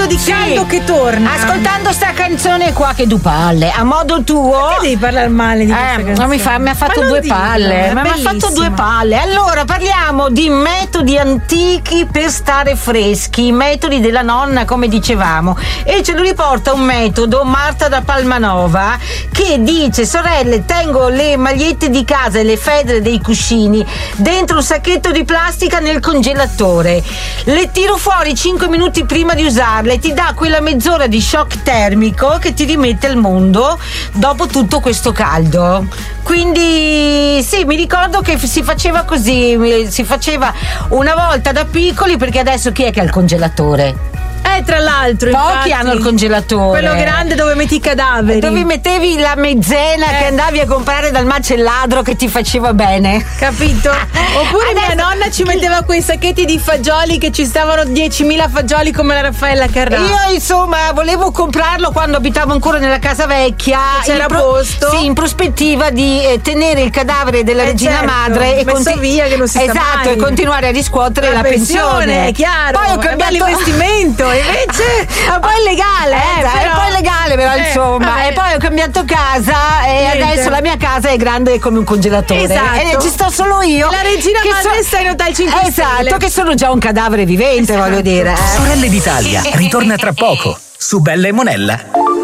mondo di caldo che torna. Ascoltando sta canzone qua che du palle, a modo tuo. Perché devi parlare male di questa canzone? Mi ha fatto due palle. Mi ha fatto due palle. Allora, parliamo di metodi antichi per stare freschi, metodi della nonna, come dicevamo. E ce lo riporta un metodo, Marta da Palmanova, che dice: sorelle, tengo le magliette di casa e le federe dei cuscini dentro un sacchetto di plastica nel congelatore. Le tiro fuori 5 minuti prima di usarle, ti dà quella mezz'ora di shock termico che ti rimette al mondo dopo tutto questo caldo. Quindi sì, mi ricordo che si faceva così, si faceva una volta da piccoli, perché adesso chi è che ha il congelatore? Tra l'altro pochi hanno il congelatore, quello grande dove metti i cadaveri, dove mettevi la mezzena che andavi a comprare dal macelladro che ti faceva bene, capito? Oppure mia nonna ci metteva quei sacchetti di fagioli che ci stavano 10.000 fagioli come la Raffaella Carrà. Io insomma volevo comprarlo quando abitavo ancora nella casa vecchia, c'era posto, sì, in prospettiva di tenere il cadavere della regina madre e via che non si sta mai. E continuare a riscuotere la pensione. È chiaro, poi ho cambiato l'investimento. Invece poi è legale, però. Poi è legale, però insomma. Vabbè. E poi ho cambiato casa e adesso la mia casa è grande come un congelatore. Esatto. E ci sto solo io. La regina madre sta in Hotel 5 Stelle. Esatto, che sono già un cadavere vivente, voglio dire. Sorelle d'Italia ritorna tra poco su Bella e Monella.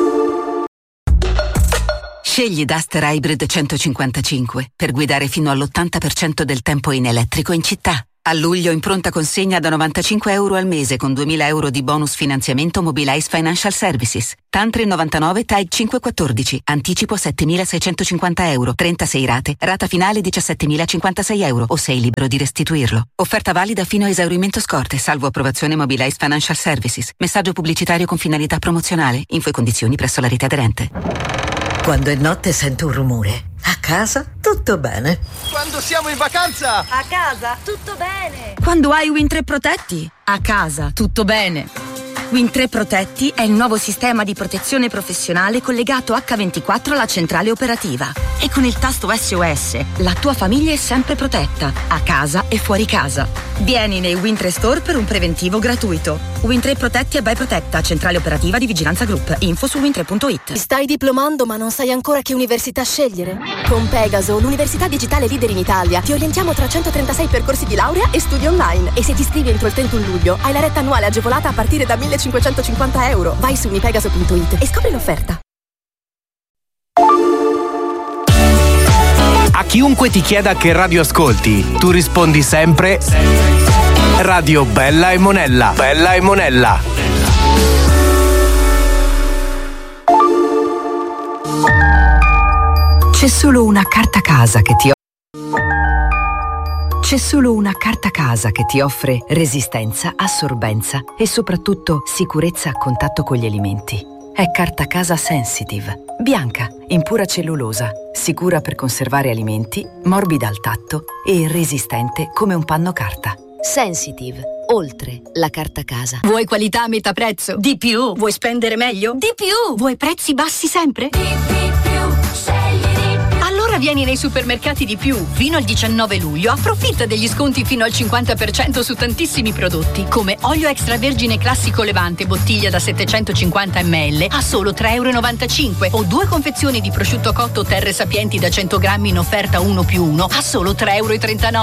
Scegli Duster Hybrid 155 per guidare fino all'80% del tempo in elettrico in città. A luglio in pronta consegna da €95 al mese con 2.000 euro di bonus finanziamento Mobilize Financial Services. Tantri 99 TAG 514. Anticipo €7.650. 36 rate. Rata finale €17.056 o sei libero di restituirlo. Offerta valida fino a esaurimento scorte, salvo approvazione Mobilize Financial Services. Messaggio pubblicitario con finalità promozionale. Info e condizioni presso la rete aderente. Quando è notte sento un rumore. A casa tutto bene. Quando siamo in vacanza! A casa tutto bene. Quando hai Win 3 Protetti? A casa tutto bene. Win 3 Protetti è il nuovo sistema di protezione professionale collegato H24 alla centrale operativa. E con il tasto SOS la tua famiglia è sempre protetta, a casa e fuori casa. Vieni nei Win 3 Store per un preventivo gratuito. Win 3 Protetti e by Protetta, centrale operativa di Vigilanza Group. Info su win3.it. Stai diplomando ma non sai ancora che università scegliere? Con Pegaso, l'università digitale leader in Italia, ti orientiamo tra 136 percorsi di laurea e studi online. E se ti iscrivi entro il 31 luglio, hai la retta annuale agevolata a partire da €1.550. Vai su unipegaso.it e scopri l'offerta. A chiunque ti chieda che radio ascolti, tu rispondi sempre Radio Bella e Monella. Bella e Monella. C'è solo una carta casa che ti C'è solo una carta casa che ti offre resistenza, assorbenza e soprattutto sicurezza a contatto con gli alimenti. È Carta Casa Sensitive. Bianca, in pura cellulosa, sicura per conservare alimenti, morbida al tatto e resistente come un panno carta. Sensitive. Oltre la carta casa. Vuoi qualità a metà prezzo? Di più. Vuoi spendere meglio? Di più. Vuoi prezzi bassi sempre? Di più. Scegli di più. Allora vieni nei supermercati Di più. Fino al 19 luglio approfitta degli sconti fino al 50% su tantissimi prodotti, come olio extravergine classico Levante, bottiglia da 750 ml a solo €3,95 o 2 confezioni di prosciutto cotto Terre Sapienti da 100 grammi in offerta 1+1 a solo €3,39.